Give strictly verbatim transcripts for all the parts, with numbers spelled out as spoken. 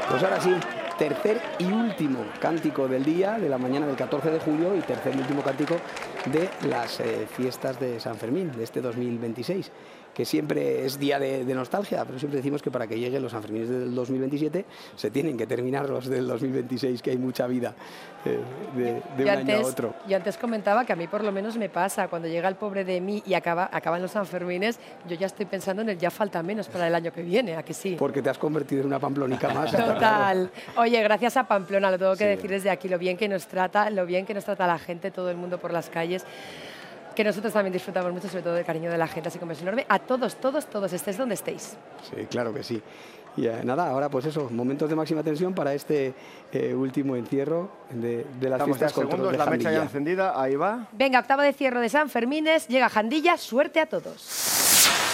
Pues ahora sí, tercer y último cántico del día, de la mañana del catorce de julio, y tercer y último cántico de las eh, fiestas de San Fermín, de este dos mil veintiséis, que siempre es día de, de nostalgia, pero siempre decimos que para que lleguen los Sanfermines del dos mil veintisiete se tienen que terminar los del dos mil veintiséis, que hay mucha vida eh, de, de un antes, año a otro. Yo antes comentaba que a mí por lo menos me pasa, cuando llega el pobre de mí y acaba, acaban los Sanfermines, yo ya estoy pensando en el ya falta menos para el año que viene, ¿a que sí? Porque te has convertido en una pamplónica más. Total. Oye, gracias a Pamplona, lo tengo que Sí. decir desde aquí, lo bien que nos trata, lo bien que nos trata la gente, todo el mundo por las calles, que nosotros también disfrutamos mucho, sobre todo del cariño de la gente, así que un beso enorme a todos, todos, todos, estéis donde estéis. Sí, claro que sí. Y eh, nada, ahora pues eso, momentos de máxima tensión para este eh, último encierro de, de las Estamos fiestas ya con toros segundos, de la mecha ya Jandilla. encendida, ahí va. Venga, octavo de cierre de San Fermines, llega Jandilla, suerte a todos.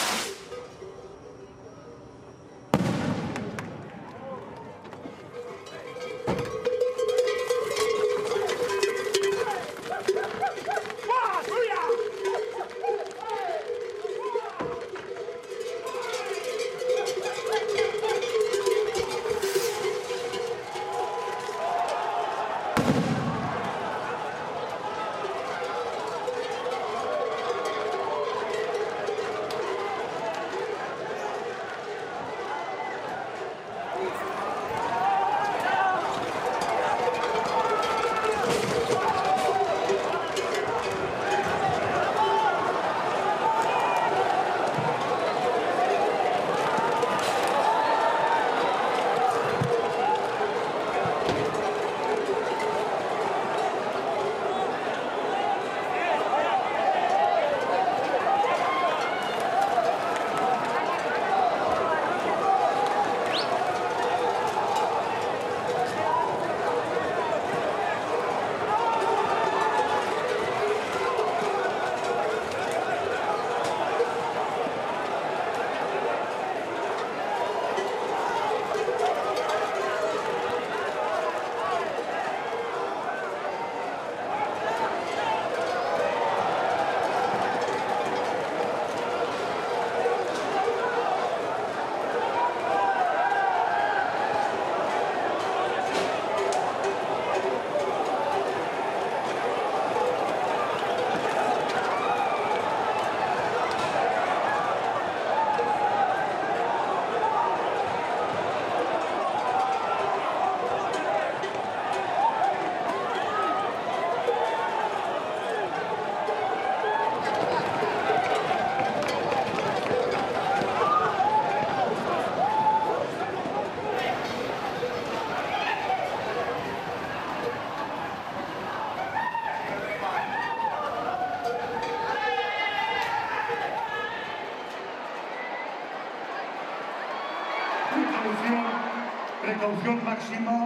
Precaución, precaución máxima.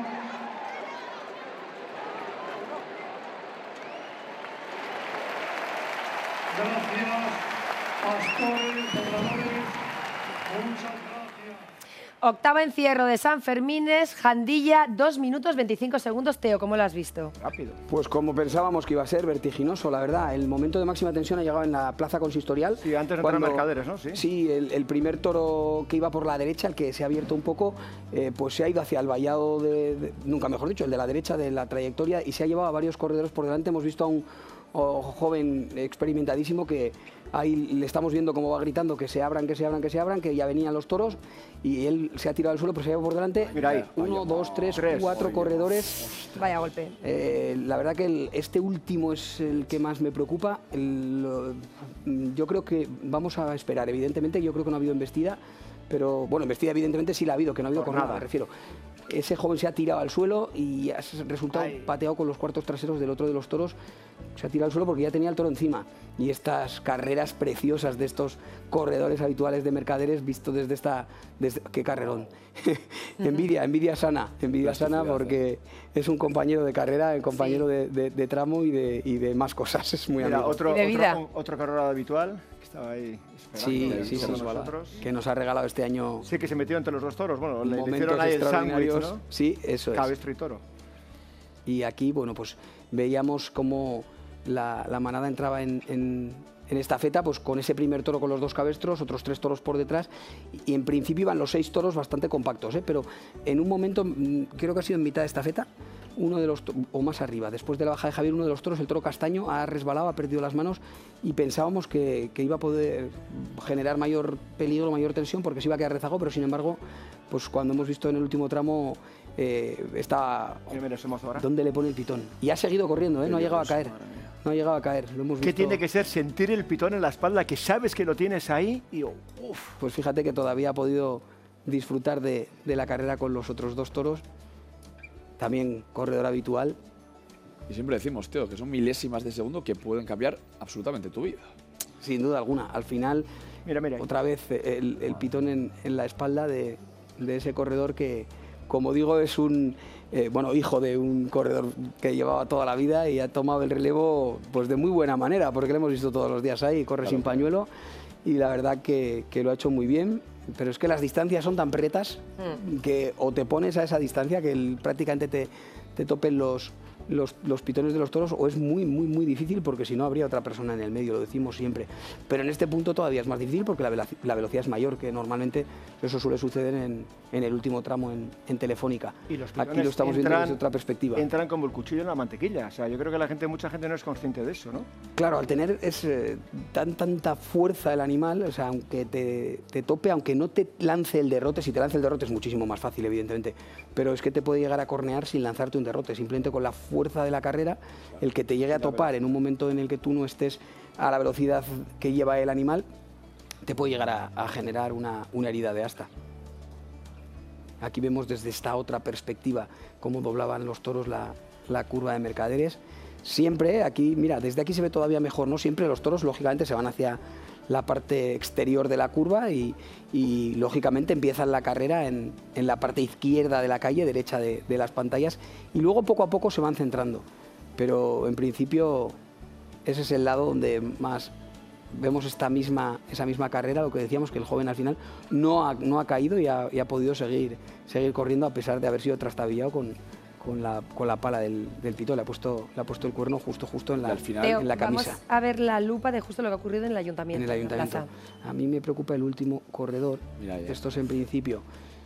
Gracias, pastores, pobladores, muchas gracias. Octavo encierro de San Fermines, Jandilla, dos minutos veinticinco segundos. Teo, ¿cómo lo has visto? Rápido. Pues como pensábamos que iba a ser, vertiginoso, la verdad. El momento de máxima tensión ha llegado en la plaza consistorial. Sí, antes de cuando- entrar a Mercaderes, ¿no? Sí. Sí, el, el primer toro que iba por la derecha, el que se ha abierto un poco, eh, pues se ha ido hacia el vallado, de, de- nunca mejor dicho, el de la derecha de la trayectoria, y se ha llevado a varios corredores por delante. Hemos visto a un o joven experimentadísimo que ahí le estamos viendo cómo va gritando que se abran, que se abran, que se abran, que ya venían los toros, y él se ha tirado al suelo, pero se ha llevado por delante. Mira ahí. Uno, Vaya, dos, tres, tres. cuatro Oye. corredores. Vaya golpe. Eh, la verdad que el- este último es el que más me preocupa. El, lo- yo creo que vamos a esperar, evidentemente, yo creo que no ha habido embestida, pero bueno, embestida evidentemente sí la ha habido, que no ha habido Por cornada, nada. me refiero. Ese joven se ha tirado al suelo y ha resultado Ay. pateado con los cuartos traseros del otro de los toros. Se ha tirado al suelo porque ya tenía el toro encima. Y estas carreras preciosas de estos corredores habituales de Mercaderes, visto desde esta... Desde, ¡Qué carrerón! envidia, envidia sana, envidia sana porque es un compañero de carrera, un compañero Sí. de, de- de tramo y de, y de más cosas. Es muy Mira, amigo. otro, Y de vida. otro, otro carrero habitual que estaba ahí esperando. Sí, y sí, sí, con nosotros. que nos ha regalado este año Sí, que se metió entre los dos toros. Bueno, le momentos hicieron ahí el sándwich, extraordinarios. ¿no? Sí, eso es. Cabestro y toro. Y aquí, bueno, pues veíamos cómo la, la manada entraba en, en- en estafeta, pues con ese primer toro con los dos cabestros, otros tres toros por detrás, y en principio iban los seis toros bastante compactos, ¿eh? Pero en un momento, creo que ha sido en mitad de estafeta, uno de los, o más arriba, después de la baja de Javier, uno de los toros, el toro castaño, ha resbalado, ha perdido las manos y pensábamos que, que iba a poder generar mayor peligro, mayor tensión, porque se iba a quedar rezagado, pero sin embargo, pues cuando hemos visto en el último tramo, eh, está... ¿Dónde le pone el pitón? Y ha seguido corriendo, ¿eh? No ha llegado a caer. No ha llegado a caer, lo hemos visto. ¿Qué tiene que ser sentir el pitón en la espalda, que sabes que lo tienes ahí y uf? Pues fíjate que todavía ha podido disfrutar de, de la carrera con los otros dos toros, también corredor habitual. Y siempre decimos, tío, que son milésimas de segundo que pueden cambiar absolutamente tu vida. Sin duda alguna, al final, mira, mira otra vez el, el pitón en, en la espalda de, de ese corredor que, como digo, es un... Eh, bueno, hijo de un corredor que llevaba toda la vida y ha tomado el relevo pues de muy buena manera, porque lo hemos visto todos los días ahí, corre claro, sin pañuelo, y la verdad que, que lo ha hecho muy bien, pero es que las distancias son tan pretas mm. que o te pones a esa distancia que el, prácticamente te, te topen los, los, los pitones de los toros, o es muy, muy, muy difícil, porque si no habría otra persona en el medio, lo decimos siempre. Pero en este punto todavía es más difícil porque la, velo la velocidad es mayor, que normalmente eso suele suceder en, en el último tramo en, en Telefónica. Y los aquí lo estamos entran, viendo desde otra perspectiva. Entran como el cuchillo en la mantequilla. O sea, yo creo que la gente, mucha gente no es consciente de eso, ¿no? Claro, al tener es, eh, tan, tanta fuerza el animal, o sea, aunque te, te tope, aunque no te lance el derrote, si te lanza el derrote es muchísimo más fácil, evidentemente, pero es que te puede llegar a cornear sin lanzarte un derrote, simplemente con la fuerza de la carrera, el que te llegue a topar en un momento en el que tú no estés a la velocidad que lleva el animal, te puede llegar a, a generar una, una herida de asta. Aquí vemos desde esta otra perspectiva cómo doblaban los toros la, la curva de Mercaderes. Siempre aquí, mira, desde aquí se ve todavía mejor, ¿no? Siempre los toros, lógicamente, se van hacia la parte exterior de la curva y, y lógicamente, empiezan la carrera en, en la parte izquierda de la calle, derecha de, de las pantallas, y luego poco a poco se van centrando. Pero, en principio, ese es el lado donde más vemos esta misma, esa misma carrera, lo que decíamos, que el joven al final no ha, no ha caído y ha, y ha podido seguir, seguir corriendo a pesar de haber sido trastabillado con, con, la, con la pala del, del pitón. Le ha, puesto, le ha puesto el cuerno justo, justo en la, al final, Leo, en la camisa. Vamos a ver la lupa de justo lo que ha ocurrido en el ayuntamiento. En el ayuntamiento. En a mí me preocupa el último corredor. Mira, esto es en principio...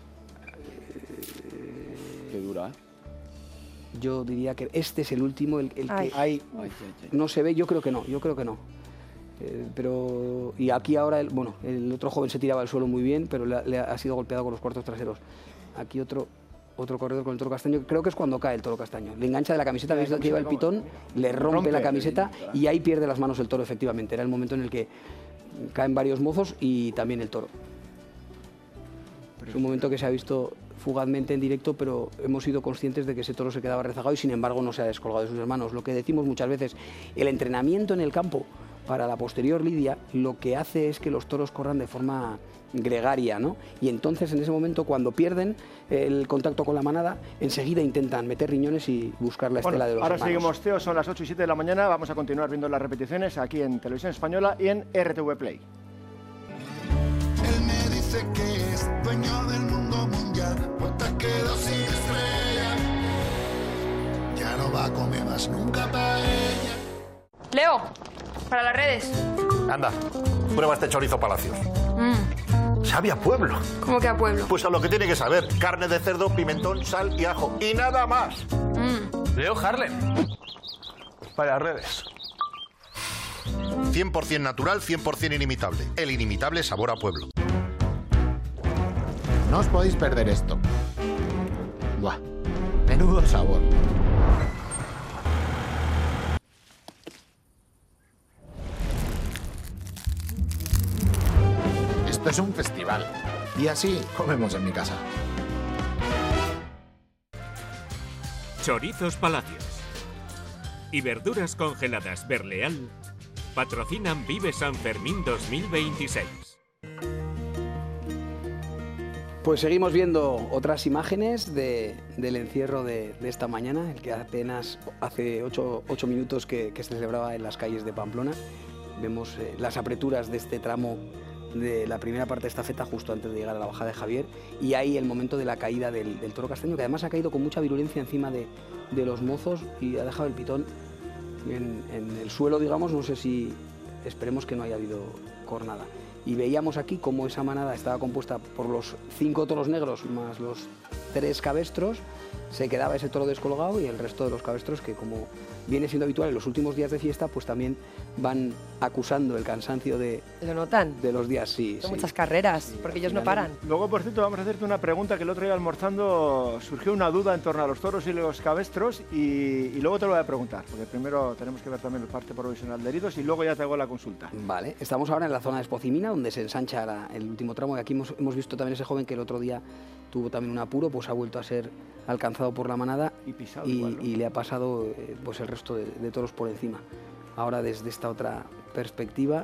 Qué dura, ¿eh? Yo diría que este es el último, el, el ay. que hay, ay, ay, ay. no se ve, yo creo que no, yo creo que no. Eh, pero, y aquí ahora, el, bueno, el otro joven se tiraba al suelo muy bien, pero le, le ha sido golpeado con los cuartos traseros. Aquí otro, otro corredor con el toro castaño, creo que es cuando cae el toro castaño. Le engancha de la camiseta, veis que lleva el pitón, le rompe, rompe la camiseta y ahí pierde las manos el toro, efectivamente. Era el momento en el que caen varios mozos y también el toro. Es un momento que se ha visto fugazmente en directo, pero hemos sido conscientes de que ese toro se quedaba rezagado y sin embargo no se ha descolgado de sus hermanos. Lo que decimos muchas veces, el entrenamiento en el campo para la posterior lidia lo que hace es que los toros corran de forma gregaria, ¿no? Y entonces en ese momento, cuando pierden el contacto con la manada, enseguida intentan meter riñones y buscar la bueno, estela de los ahora hermanos. seguimos, Teo, son las ocho y siete de la mañana, vamos a continuar viendo las repeticiones aquí en Televisión Española y en R T V Play. Él me dice que es dueño del mundo mundial, pues te quedó sin estrella. Ya no va a comer más nunca paella. Leo, para las redes. Anda, prueba este chorizo Palacios. Mm. Sabe a pueblo. ¿Cómo que a pueblo? Pues a lo que tiene que saber. Carne de cerdo, pimentón, sal y ajo. Y nada más. Mm. Leo Harlem. Para las redes. cien por cien natural, cien por cien inimitable. El inimitable sabor a pueblo. No os podéis perder esto. Buah, menudo sabor. Esto es un festival. Y así comemos en mi casa. Chorizos Palacios y verduras congeladas Berleal patrocinan Vive San Fermín dos mil veintiséis. Pues seguimos viendo otras imágenes de, del encierro de, de esta mañana, el que apenas hace ocho, ocho minutos que, que se celebraba en las calles de Pamplona. Vemos eh, las apreturas de este tramo de la primera parte de esta estafeta justo antes de llegar a la bajada de Javier, y ahí el momento de la caída del, del toro castaño, que además ha caído con mucha virulencia encima de, de los mozos y ha dejado el pitón en, en el suelo, digamos. No sé si esperemos que no haya habido cornada. Y veíamos aquí cómo esa manada estaba compuesta por los cinco toros negros más los tres cabestros, se quedaba ese toro descolgado y el resto de los cabestros que, como viene siendo habitual en los últimos días de fiesta, pues también van acusando el cansancio de, ¿Lo notan? de los días. Sí, Son sí. muchas carreras, Sí, porque al ellos no final- paran. Luego, por cierto, vamos a hacerte una pregunta que el otro día almorzando surgió una duda en torno a los toros y los cabestros y, y luego te lo voy a preguntar, porque primero tenemos que ver también el parte provisional de heridos y luego ya te hago la consulta. Vale, estamos ahora en la zona de Espocimina, donde se ensancha la- el último tramo, y aquí hemos, hemos visto también ese joven que el otro día tuvo también un apuro, pues ha vuelto a ser alcanzado por la manada Y pisado y, igual, ¿no? y le ha pasado eh, pues el resto de, de toros por encima. Ahora, desde esta otra perspectiva,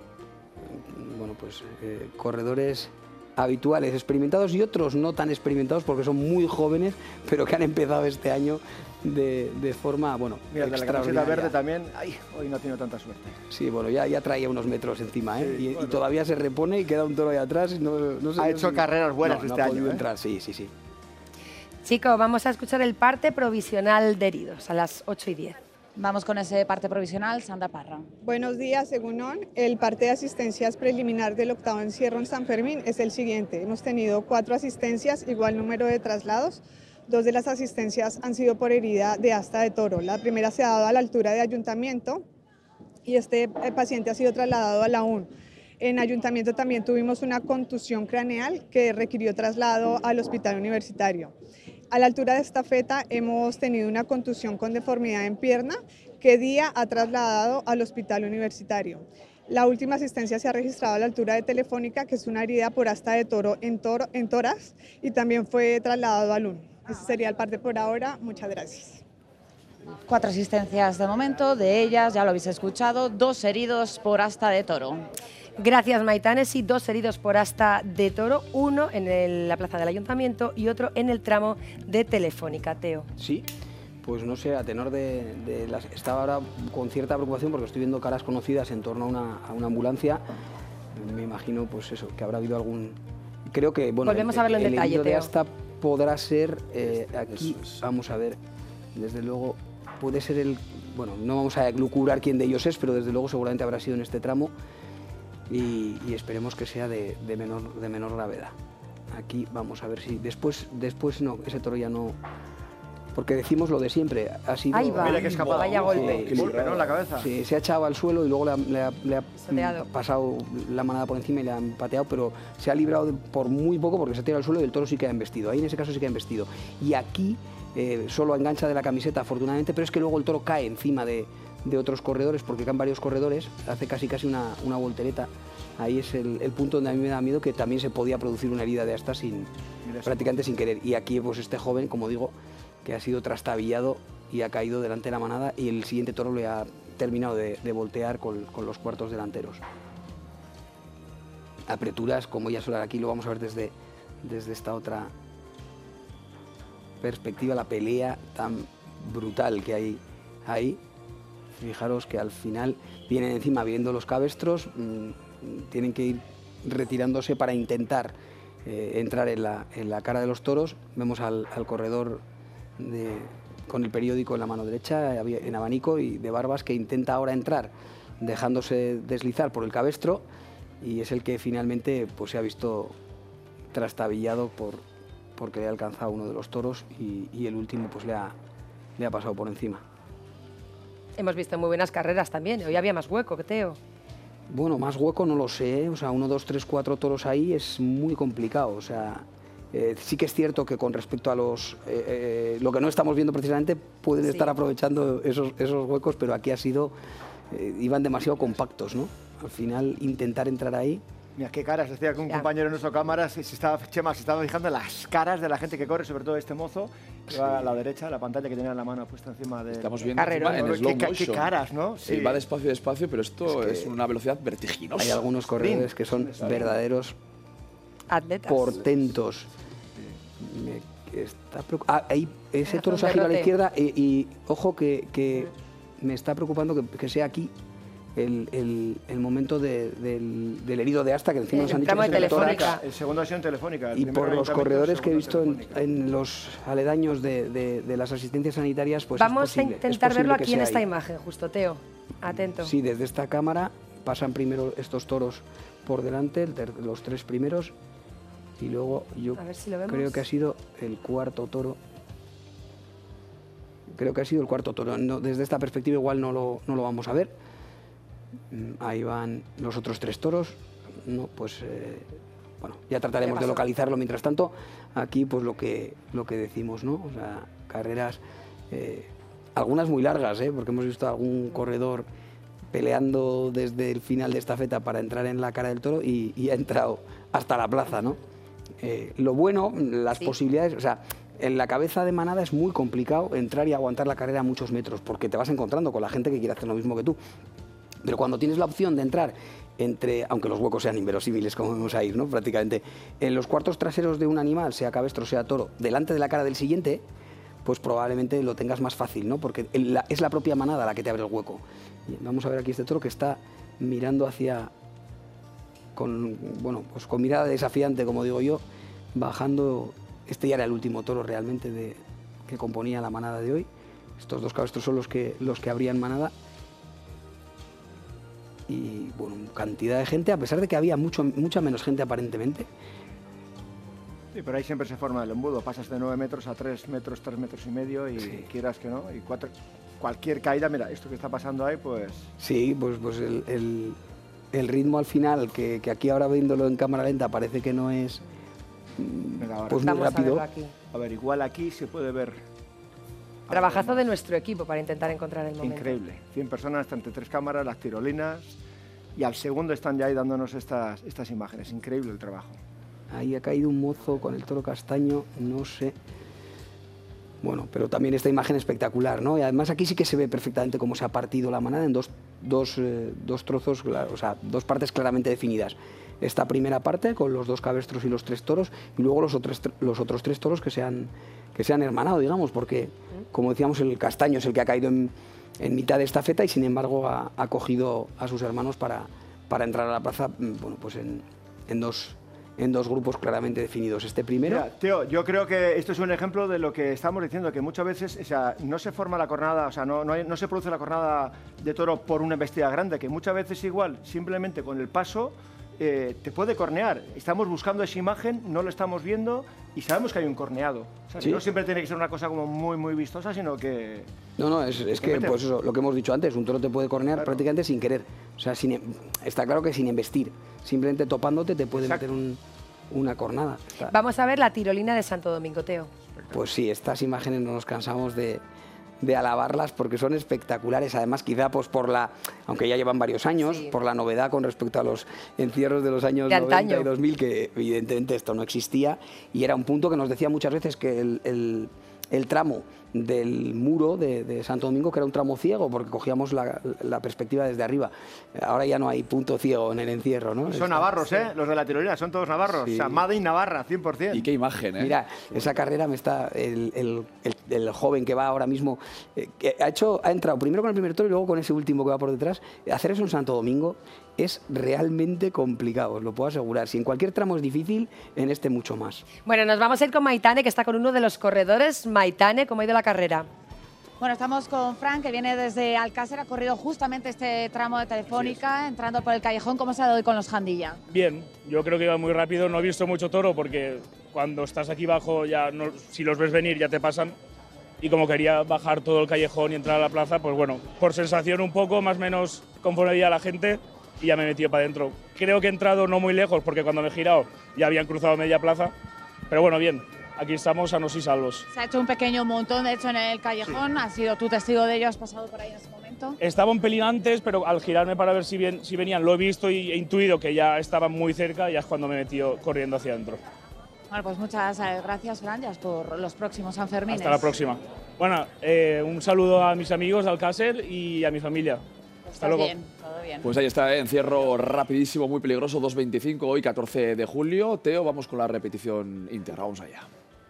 eh, bueno, pues eh, corredores habituales, experimentados y otros no tan experimentados porque son muy jóvenes, pero que han empezado este año de, de forma, bueno, Mira, el de la camiseta extraordinaria. verde también, ay, hoy no ha tenido tanta suerte. Sí, bueno, ya, ya traía unos metros encima, ¿eh? Sí, y, y bueno. todavía se repone y queda un toro ahí atrás. Y no, no sé Ha yo hecho si- carreras buenas no, este no ha año, podido ¿eh? entrar, sí, sí, sí. Chicos, vamos a escuchar el parte provisional de heridos a las ocho y diez. Vamos con ese parte provisional, Sandra Parra. Buenos días, según O N, el parte de asistencias preliminar del octavo encierro en San Fermín es el siguiente. Hemos tenido cuatro asistencias, igual número de traslados. Dos de las asistencias han sido por herida de asta de toro. La primera se ha dado a la altura de Ayuntamiento y este eh, paciente ha sido trasladado a la U N. En Ayuntamiento también tuvimos una contusión craneal que requirió traslado al Hospital Universitario. A la altura de Estafeta hemos tenido una contusión con deformidad en pierna que Día ha trasladado al Hospital Universitario. La última asistencia se ha registrado a la altura de Telefónica, que es una herida por asta de toro en, toro, en toras, y también fue trasladado al U N. Ese sería el parte por ahora. Muchas gracias. Cuatro asistencias de momento, de ellas, ya lo habéis escuchado, dos heridos por asta de toro. Gracias, Maitanes. Y dos heridos por asta de toro, uno en el- la plaza del Ayuntamiento y otro en el tramo de Telefónica. Teo. Sí, pues no sé, a tenor de, de las... Estaba ahora con cierta preocupación porque estoy viendo caras conocidas en torno a una, a una ambulancia. Me imagino, pues eso, que habrá habido algún... Creo que, bueno... Volvemos el, a verlo en el detalle, herido de Teo. asta podrá ser eh, aquí, vamos a ver, desde luego, puede ser el... Bueno, no vamos a lucubrar quién de ellos es, pero desde luego seguramente habrá sido en este tramo y, y esperemos que sea de, de, menor, de menor gravedad. Aquí vamos a ver si... Después, después no, ese toro ya no... Porque decimos lo de siempre, ha sido... Ahí va. Mira qué escapada. Vaya golpe. Qué golpe, ¿no? En la cabeza. Sí, se ha echado al suelo y luego le ha, le ha- le ha Pisoteado. pasado la manada por encima y le han pateado, pero se ha librado de- por muy poco porque se ha tirado al suelo y el toro sí que ha embestido. Ahí en ese caso sí que ha embestido. Y aquí eh, solo engancha de la camiseta, afortunadamente, pero es que luego el toro cae encima de, de otros corredores porque caen varios corredores, hace casi casi una, una voltereta. Ahí es el, el punto donde a mí me da miedo, que también se podía producir una herida de asta sin, prácticamente sin querer. Y aquí pues este joven, como digo, que ha sido trastabillado y ha caído delante de la manada y el siguiente toro le ha terminado de, de voltear con, con los cuartos delanteros. Apreturas, como ya suele aquí, lo vamos a ver desde, desde esta otra perspectiva, la pelea tan brutal que hay ahí. Fijaros que al final vienen encima viendo los cabestros, mmm, tienen que ir retirándose para intentar eh, entrar en la, en la cara de los toros. Vemos al, al corredor de, con el periódico en la mano derecha, en abanico y de barbas, que intenta ahora entrar dejándose deslizar por el cabestro, y es el que finalmente pues, se ha visto trastabillado por, porque le ha alcanzado uno de los toros y, y el último pues, le, ha, le ha pasado por encima. Hemos visto muy buenas carreras también. Hoy había más hueco que Teo. Bueno, más hueco no lo sé, o sea, uno, dos, tres, cuatro toros ahí es muy complicado, o sea, eh, sí que es cierto que con respecto a los, eh, eh, lo que no estamos viendo precisamente, pueden Sí. estar aprovechando esos, esos huecos, pero aquí ha sido, eh, iban demasiado compactos, ¿no? Al final, intentar entrar ahí... Mira, qué caras, decía que un Ya. compañero en nuestra cámara, se se estaba, Chema, se estaba fijando en las caras de la gente que corre, sobre todo este mozo, que va a la derecha, la pantalla que tenía en la mano puesta encima de... Estamos viendo Carrerón. encima en Qué slow ca- qué motion. caras, ¿no? Sí, Sí. va despacio, despacio, pero esto Es es, que una velocidad vertiginosa. Hay algunos corredores que son verdaderos Atletas. portentos. Me está preocu- ah, ahí, ese Razón toro se ha de girado a la rote. izquierda y, y ojo que, que me está preocupando que, que sea aquí el, el- el momento de- del, del herido de asta, que encima El nos han dicho tramo que de es el tórax. Telefónica. El segundo ha sido en Telefónica. el Y primero por en los Ayuntamiento, corredores el que he segundo visto en, Telefónica. en los aledaños de, de- de las asistencias sanitarias, pues es Vamos posible, a es intentar posible verlo que aquí en sea esta ahí. imagen, justo, Teo. Atento. Sí, desde esta cámara, pasan primero estos toros por delante, el ter- los tres primeros, y luego yo A ver si lo vemos. creo que ha sido el cuarto toro. Creo que ha sido el cuarto toro. No, desde esta perspectiva igual no lo, no lo vamos a ver. Mm, Ahí van los otros tres toros. No, pues eh, bueno, ya trataremos de localizarlo. Mientras tanto, aquí pues lo que lo que decimos, ¿no? O sea, carreras, eh, algunas muy largas, ¿eh? Porque hemos visto algún corredor peleando desde el final de estafeta para entrar en la cara del toro y, y ha entrado hasta la plaza, ¿no? Eh, lo bueno, las Sí. posibilidades, o sea, en la cabeza de manada es muy complicado entrar y aguantar la carrera a muchos metros, porque te vas encontrando con la gente que quiere hacer lo mismo que tú. Pero cuando tienes la opción de entrar entre, aunque los huecos sean inverosímiles, como vemos ahí, ¿no? Prácticamente, en los cuartos traseros de un animal, sea cabestro, sea toro, delante de la cara del siguiente, pues probablemente lo tengas más fácil, ¿no? Porque el- la- es la propia manada la que te abre el hueco. Y vamos a ver aquí este toro que está mirando hacia, con, bueno, pues con mirada desafiante, como digo yo, bajando. Este ya era el último toro realmente de, que componía la manada de hoy. Estos dos cabestros son los que, los que abrían manada. Y bueno, cantidad de gente, a pesar de que había mucho, mucha menos gente aparentemente. Sí, pero ahí siempre se forma el embudo. Pasas de nueve metros a tres metros, tres metros y medio y Sí. quieras que no. Y cuatro, cualquier caída, mira, esto que está pasando ahí, pues... Sí, pues, pues el, el- el ritmo al final, que, que aquí ahora viéndolo en cámara lenta parece que no es mm, Venga, ahora. pues muy Vamos a rápido. verlo aquí. A ver, igual aquí se puede ver... Trabajazo de nuestro equipo para intentar encontrar el momento. Increíble. cien personas, entre tres cámaras, las tirolinas. Y al segundo están ya ahí dándonos estas, estas imágenes. Increíble el trabajo. Ahí ha caído un mozo con el toro castaño, no sé. Bueno, pero también esta imagen espectacular, ¿no? Y además aquí sí que se ve perfectamente cómo se ha partido la manada en dos, dos, eh, dos trozos, claro, o sea, dos partes claramente definidas. Esta primera parte con los dos cabestros y los tres toros, y luego los otros, tr- los otros tres toros que se han, que se han hermanado, digamos, porque, como decíamos, el castaño es el que ha caído en, en mitad de esta feta y, sin embargo, ha, ha cogido a sus hermanos para, para entrar a la plaza, mm, bueno, pues en, en dos... en dos grupos claramente definidos. Este primero... Mira, Teo, yo creo que esto es un ejemplo de lo que estamos diciendo, que muchas veces, o sea, no se forma la cornada, o sea, no, no, hay- no se produce la cornada de toro por una embestida grande, que muchas veces igual, simplemente con el paso, eh, te puede cornear. Estamos buscando esa imagen, no lo estamos viendo y sabemos que hay un corneado. O sea, Sí. no siempre tiene que ser una cosa como muy, muy vistosa, sino que... No, no, es, es que, mete. pues eso, lo que hemos dicho antes, un toro te puede cornear Claro. prácticamente sin querer. O sea, sin, em- está claro que sin embestir. Simplemente topándote te puede Exacto. meter un- una cornada. Está- Vamos a ver la tirolina de Santo Domingo, Teo. Pues sí, estas imágenes no nos cansamos de, de alabarlas porque son espectaculares. Además, quizá pues por la, aunque ya llevan varios años, Sí. por la novedad con respecto a los encierros de los años De noventa antaño. y dos mil, que evidentemente esto no existía, y era un punto que nos decía muchas veces que el, el- el tramo del muro de, de Santo Domingo, que era un tramo ciego, porque cogíamos la, la perspectiva desde arriba. Ahora ya no hay punto ciego en el encierro, ¿no? Son Está- navarros, ¿eh? Los de la tirolina, son todos navarros. Sí. O sea, Made in Navarra, cien por cien. Y qué imagen, ¿eh? Mira, esa carrera me está. El, el- el- el joven que va ahora mismo, eh, que ha, hecho, ha entrado primero con el primer toro y luego con ese último que va por detrás. Hacer eso en Santo Domingo es realmente complicado, os lo puedo asegurar. Si en cualquier tramo es difícil, en este mucho más. Bueno, nos vamos a ir con Maitane, que está con uno de los corredores. Maitane, ¿cómo ha ido la carrera? Bueno, estamos con Fran, que viene desde Alcácer, ha corrido justamente este tramo de Telefónica, entrando por el callejón. ¿Cómo se ha dado hoy con los Jandilla? Bien, yo creo que iba muy rápido, no he visto mucho toro porque cuando estás aquí abajo, ya no- si los ves venir ya te pasan. Y como quería bajar todo el callejón y entrar a la plaza, pues bueno, por sensación un poco, más o menos conforme veía la gente, y ya me he metido para adentro. Creo que he entrado no muy lejos porque cuando me he girado ya habían cruzado media plaza, pero bueno, bien, aquí estamos sanos y salvos. Se ha hecho un pequeño montón, de hecho, en el callejón. Has sido tú testigo de ello, has pasado por ahí en ese momento. Estaba un pelín antes, pero al girarme para ver si, bien, si venían, lo he visto y he intuido que ya estaban muy cerca y ya es cuando me he metido corriendo hacia adentro. Bueno, pues muchas eh, gracias, Fran, ya por los próximos Sanfermines. Hasta la próxima. Bueno, eh, un saludo a mis amigos de Alcácer y a mi familia. Hasta Estás luego. bien, todo bien. Pues ahí está, ¿eh? Encierro rapidísimo, muy peligroso, dos veinticinco, hoy catorce de julio. Teo, vamos con la repetición íntegra, vamos allá.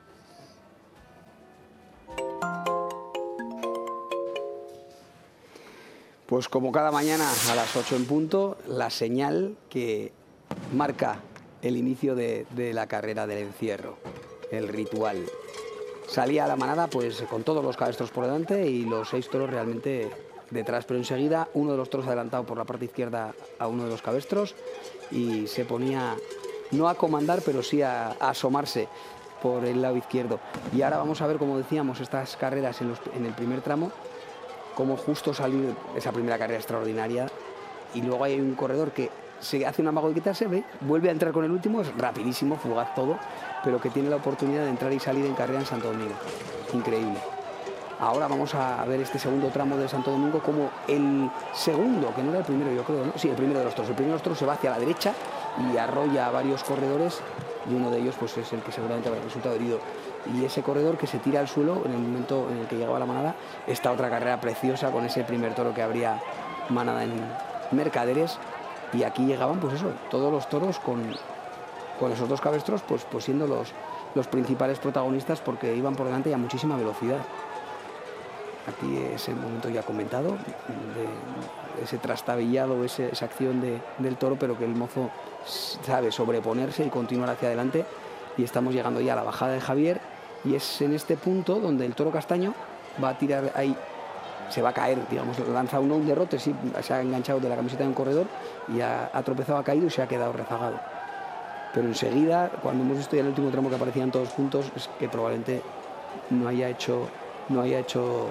Pues como cada mañana a las ocho en punto, la señal que marca el inicio de, de la carrera del encierro, el ritual. Salía la manada pues con todos los cabestros por delante y los seis toros realmente detrás, pero enseguida uno de los toros adelantado por la parte izquierda a uno de los cabestros y se ponía no a comandar, pero sí a, a asomarse por el lado izquierdo. Y ahora vamos a ver, como decíamos, estas carreras en, los, en el primer tramo, cómo justo salir esa primera carrera extraordinaria y luego hay un corredor que se hace un amago de quitarse, ve, vuelve a entrar con el último, es rapidísimo, fugaz todo, pero que tiene la oportunidad de entrar y salir en carrera en Santo Domingo. Increíble. Ahora vamos a ver este segundo tramo de Santo Domingo, como el segundo, que no era el primero, yo creo, ¿no? Sí, el primero de los toros. El primero de los toros se va hacia la derecha y arrolla a varios corredores y uno de ellos pues es el que seguramente habrá resultado herido. Y ese corredor que se tira al suelo en el momento en el que llegaba la manada, esta otra carrera preciosa con ese primer toro que habría manada en Mercaderes. Y aquí llegaban, pues eso, todos los toros con, con esos dos cabestros, pues, pues siendo los, los principales protagonistas porque iban por delante y a muchísima velocidad. Aquí es el momento ya comentado, de ese trastabillado, ese, esa acción de, del toro, pero que el mozo sabe sobreponerse y continuar hacia adelante. Y estamos llegando ya a la bajada de Javier y es en este punto donde el toro castaño va a tirar ahí. Se va a caer, digamos, lanza uno un derrote, sí, se ha enganchado de la camiseta de un corredor y ha, ha tropezado, ha caído y se ha quedado rezagado. Pero enseguida, cuando hemos visto ya el último tramo que aparecían todos juntos, es que probablemente no haya hecho, no haya hecho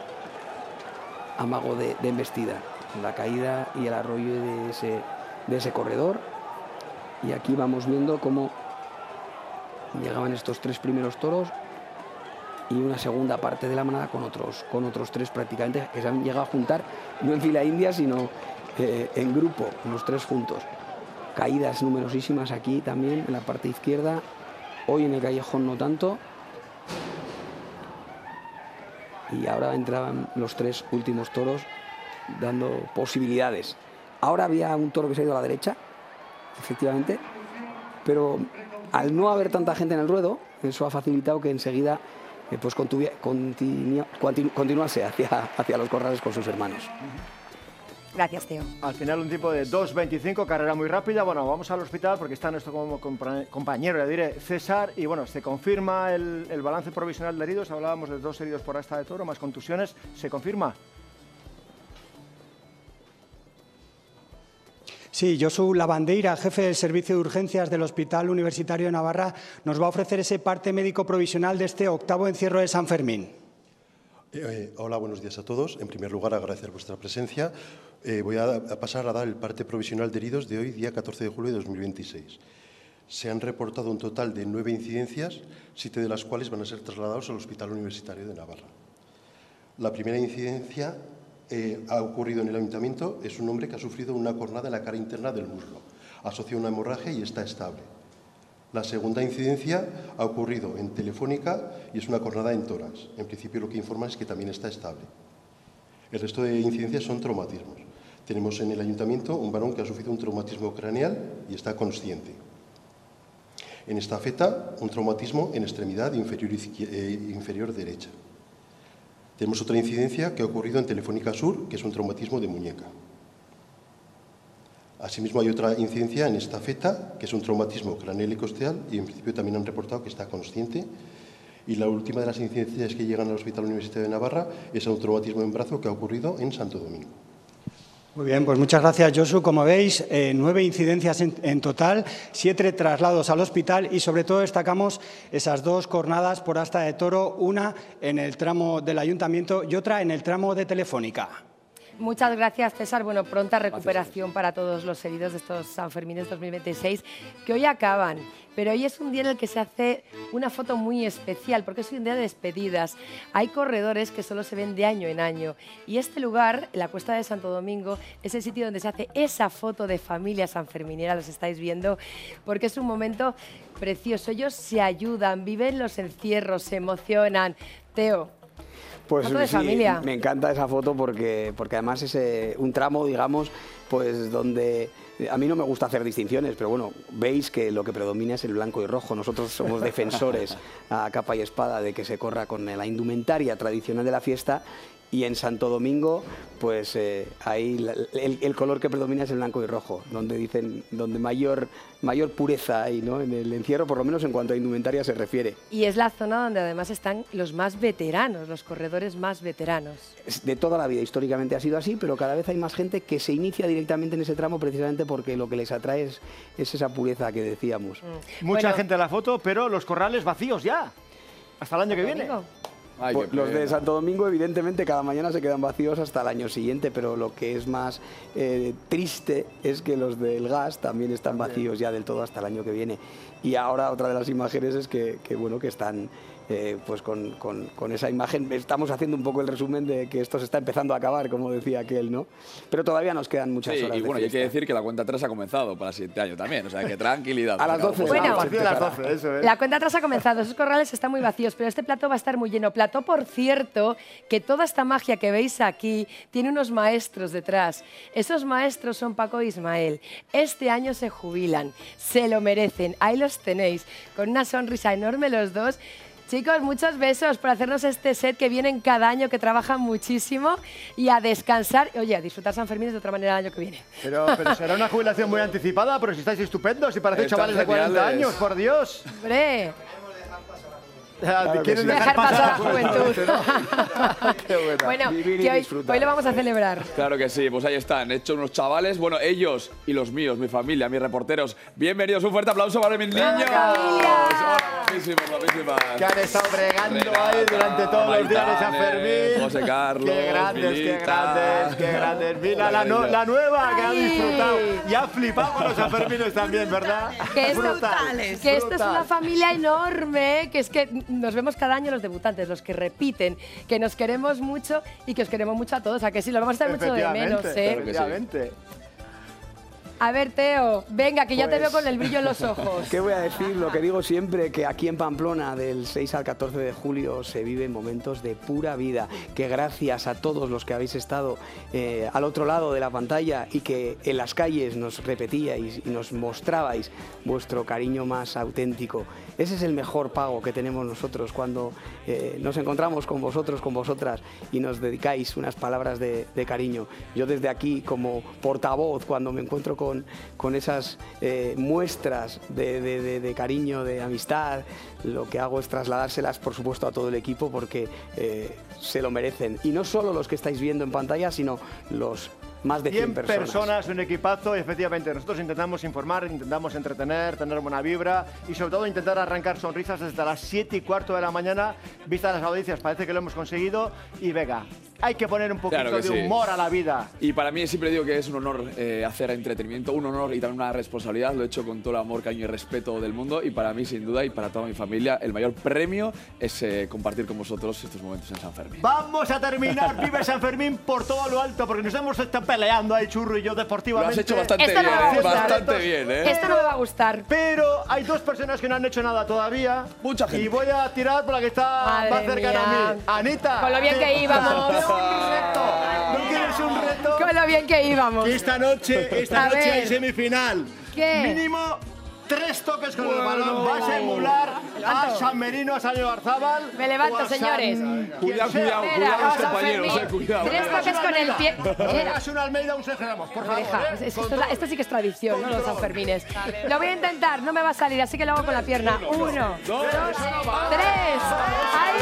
amago de, de embestida. La caída y el arroyo de ese, de ese corredor. Y aquí vamos viendo cómo llegaban estos tres primeros toros y una segunda parte de la manada con otros, con otros tres prácticamente que se han llegado a juntar, no en fila india, sino eh, en grupo, los tres juntos. Caídas numerosísimas aquí también en la parte izquierda, hoy en el callejón no tanto. Y ahora entraban los tres últimos toros dando posibilidades. Ahora había un toro que se ha ido a la derecha, efectivamente, pero al no haber tanta gente en el ruedo, eso ha facilitado que enseguida Eh, pues continu continu continuase hacia, hacia los corrales con sus hermanos. Gracias, Teo. Al final un tipo de dos veinticinco, carrera muy rápida. Bueno, vamos al hospital porque está nuestro como compañero, le diré, César, y bueno, se confirma el, el balance provisional de heridos. Hablábamos de dos heridos por asta de toro, más contusiones. ¿Se confirma? Sí, Josu Lavandeira, jefe del Servicio de Urgencias del Hospital Universitario de Navarra, nos va a ofrecer ese parte médico provisional de este octavo encierro de San Fermín. Eh, hola, buenos días a todos. En primer lugar, agradecer vuestra presencia. Eh, voy a, a pasar a dar el parte provisional de heridos de hoy, día catorce de julio de dos mil veintiséis. Se han reportado un total de nueve incidencias, siete de las cuales van a ser trasladados al Hospital Universitario de Navarra. La primera incidencia Eh, ha ocurrido en el ayuntamiento, es un hombre que ha sufrido una cornada en la cara interna del muslo, asocia una hemorragia y está estable. La segunda incidencia ha ocurrido en Telefónica y es una cornada en tórax. En principio lo que informa es que también está estable. El resto de incidencias son traumatismos. Tenemos en el ayuntamiento un varón que ha sufrido un traumatismo craneal y está consciente. En esta feta, un traumatismo en extremidad inferior, eh, inferior derecha. Tenemos otra incidencia que ha ocurrido en Telefónica Sur, que es un traumatismo de muñeca. Asimismo, hay otra incidencia en esta feta, que es un traumatismo craneal y costeal, y en principio también han reportado que está consciente. Y la última de las incidencias que llegan al Hospital Universitario de Navarra es un traumatismo en brazo que ha ocurrido en Santo Domingo. Muy bien, pues muchas gracias, Josu. Como veis, eh, nueve incidencias en, en total, siete traslados al hospital y sobre todo destacamos esas dos cornadas por asta de toro, una en el tramo del ayuntamiento y otra en el tramo de Telefónica. Muchas gracias, César. Bueno, pronta recuperación para todos los heridos de estos Sanfermines dos mil veintiséis, que hoy acaban. Pero hoy es un día en el que se hace una foto muy especial, porque es un día de despedidas. Hay corredores que solo se ven de año en año. Y este lugar, la Cuesta de Santo Domingo, es el sitio donde se hace esa foto de familia sanferminera, los estáis viendo, porque es un momento precioso. Ellos se ayudan, viven los encierros, se emocionan. Teo. Pues foto de sí, familia. Me encanta esa foto porque, porque además es eh, un tramo, digamos, pues donde a mí no me gusta hacer distinciones, pero bueno, veis que lo que predomina es el blanco y rojo. Nosotros somos defensores a capa y espada de que se corra con la indumentaria tradicional de la fiesta Y en Santo Domingo, pues eh, ahí la, el, el color que predomina es el blanco y rojo, donde dicen, donde mayor, mayor pureza hay, ¿no? En el encierro, por lo menos en cuanto a indumentaria se refiere. Y es la zona donde además están los más veteranos, los corredores más veteranos. De toda la vida, históricamente ha sido así, pero cada vez hay más gente que se inicia directamente en ese tramo precisamente porque lo que les atrae es, es esa pureza que decíamos. Mm. Mucha bueno. gente en la foto, pero los corrales vacíos ya, hasta el año que viene. Ay, pues los de Santo Domingo, evidentemente, cada mañana se quedan vacíos hasta el año siguiente, pero lo que es más eh, triste es que los del gas también están vacíos ya del todo hasta el año que viene. Y ahora otra de las imágenes es que, que bueno, que están eh, pues con, con, con esa imagen. Estamos haciendo un poco el resumen de que esto se está empezando a acabar, como decía aquel, ¿no? Pero todavía nos quedan muchas sí, horas. Y bueno, de y hay que decir que la cuenta atrás ha comenzado para el siguiente año también, o sea que tranquilidad. A las doce. Bueno, a las doce, eso es. La cuenta atrás ha comenzado, esos corrales están muy vacíos, pero este plató va a estar muy lleno. Plató, por cierto, que toda esta magia que veis aquí tiene unos maestros detrás. Esos maestros son Paco e Ismael. Este año se jubilan, se lo merecen, ahí los tenéis, con una sonrisa enorme los dos. Chicos, muchos besos por hacernos este set que vienen cada año, que trabajan muchísimo y a descansar. Oye, a disfrutar San Fermín de otra manera el año que viene. Pero, pero será una jubilación muy anticipada, pero si estáis estupendos y parecéis chavales de cuarenta años, por Dios. Hombre. Claro ¿Quieres dejar, dejar pasar la juventud? Qué buena. Bueno, que hoy, hoy lo vamos a celebrar. Claro que sí, pues ahí están, hechos unos chavales, bueno, ellos y los míos, mi familia, mis reporteros. Bienvenidos, un fuerte aplauso para mis niños. Hola, guapísimos, guapísimas. Que han estado bregando Renata, ahí durante todos Maitane, los días de San Fermín. José Carlos, Qué grandes, Milita, qué grandes, qué grandes. Mira la, no, la nueva que ha disfrutado y ha flipado con los Sanfermines también, ¿verdad? Que esto, Brutales, que esto es una familia enorme, que es que nos vemos cada año los debutantes, los que repiten, que nos queremos mucho y que os queremos mucho a todos. ¿A que sí? Lo vamos a estar mucho de menos, ¿eh? Efectivamente. A ver, Teo, venga, que ya Pues, te veo con el brillo en los ojos. ¿Qué voy a decir? Lo que digo siempre, que aquí en Pamplona, del seis al catorce de julio, se viven momentos de pura vida. Que gracias a todos los que habéis estado eh, al otro lado de la pantalla y que en las calles nos repetíais y nos mostrabais vuestro cariño más auténtico. Ese es el mejor pago que tenemos nosotros cuando eh, nos encontramos con vosotros, con vosotras y nos dedicáis unas palabras de, de cariño. Yo desde aquí, como portavoz, cuando me encuentro con Con, con esas eh, muestras de, de, de, de cariño, de amistad, lo que hago es trasladárselas, por supuesto, a todo el equipo porque eh, se lo merecen. Y no solo los que estáis viendo en pantalla, sino los más de cien personas. personas, un equipazo, y efectivamente nosotros intentamos informar, intentamos entretener, tener buena vibra y sobre todo intentar arrancar sonrisas desde las siete y cuarto de la mañana. Vistas las audiencias, parece que lo hemos conseguido y venga, hay que poner un poquito claro de sí. humor a la vida. Y para mí siempre digo que es un honor eh, hacer entretenimiento, un honor y también una responsabilidad. Lo he hecho con todo el amor, cariño y respeto del mundo y para mí, sin duda, y para toda mi familia, el mayor premio es eh, compartir con vosotros estos momentos en San Fermín. Vamos a terminar Vive San Fermín por todo lo alto porque nos hemos estado peleando ahí, Churro y yo, deportivamente. Lo has hecho bastante Esto bien, no ¿eh? Bastante bien, ¿eh? Esto no me va a gustar. Pero hay dos personas que no han hecho nada todavía. Mucha gente. Y voy a tirar por la que está Madre más cercana mía. a mí. Anita. Con lo bien que íbamos. ¿No quieres un reto? Con lo bien que íbamos. Que esta noche, esta A noche ver. hay semifinal. ¿Qué? Mínimo tres toques con el Bueno. balón. Vas a emular a levanto. San Merino, a San Garzábal. Me levanto, o a San- señores. Cuidado, quien sea. cuidado, Espera, cuidado, vamos a compañeros, Fermín. eh, cuidado. Tres toques con el pie. Espera. Haz un Almeida, un Sergio Ramos, por Me favor. deja. ¿eh? Es- es- esto, Control. es la- esto sí que es tradición, ¿no? Los Sanfermines. Lo voy a intentar, no me va a salir, así que lo hago con la pierna. Uno, dos, tres. ¡Ahí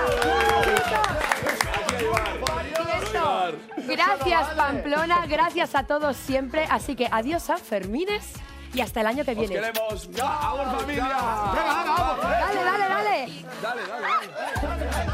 va! Gracias, Pamplona. Gracias a todos siempre. Así que adiós, Sanfermines. Y hasta el año que Os viene. queremos. ¡Vamos, familia! Venga, venga, vamos. Dale, dale, dale. Dale, dale, dale.